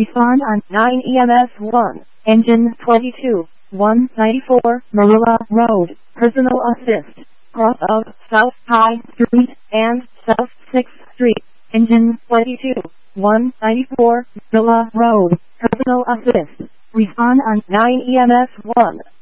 Respond on 9 EMS 1, Engine 22, 194, Marilla Road, Personal Assist, cross of South High Street and South 6th Street, Engine 22, 194, Marilla Road, Personal Assist. Respond on 9 EMS 1.